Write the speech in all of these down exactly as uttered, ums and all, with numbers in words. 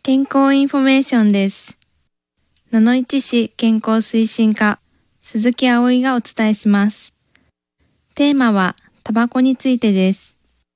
健康インフォメーションです。野々市市健康推進課、鈴木葵がお伝えします。テーマは、タバコについてです。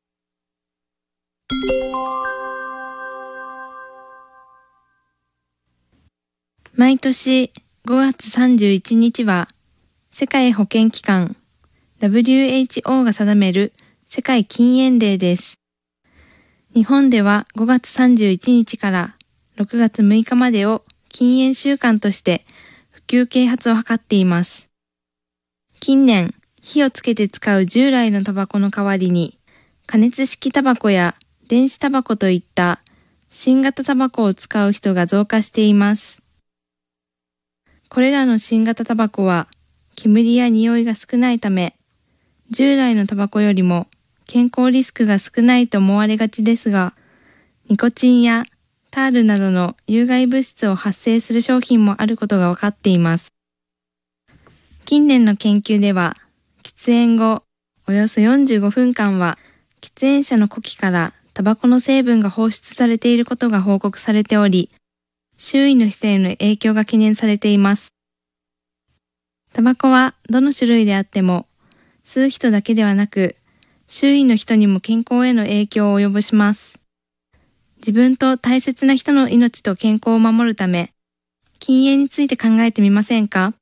毎年ごがつさんじゅういちにちは、世界保健機関 ダブリューエイチオー が定める世界禁煙デーです。日本ではごがつさんじゅういちにちからろくがつむいかまでを禁煙週間として普及啓発を図っています。近年、火をつけて使う従来のタバコの代わりに、加熱式タバコや電子タバコといった新型タバコを使う人が増加しています。これらの新型タバコは煙や匂いが少ないため、従来のタバコよりも健康リスクが少ないと思われがちですが、ニコチンやタールなどの有害物質を発生する商品もあることが分かっています。近年の研究では、喫煙後およそよんじゅうごふんかんは喫煙者の呼気からタバコの成分が放出されていることが報告されており、周囲の人への影響が懸念されています。タバコはどの種類であっても、吸う人だけではなく、周囲の人にも健康への影響を及ぼします。自分と大切な人の命と健康を守るため、禁煙について考えてみませんか？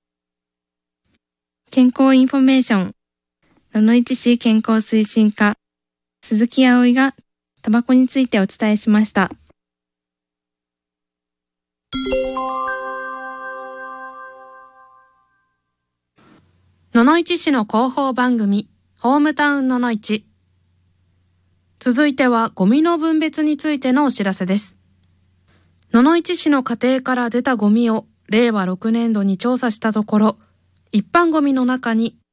健康インフォメーション、野々市市健康推進課、鈴木葵がタバコについてお伝えしました。 野々市市の広報番組、ホームタウン野々市。続いてはゴミの分別についてのお知らせです。野々市市の家庭から出たゴミをれいわろくねんどに調査したところ、一般ゴミの中に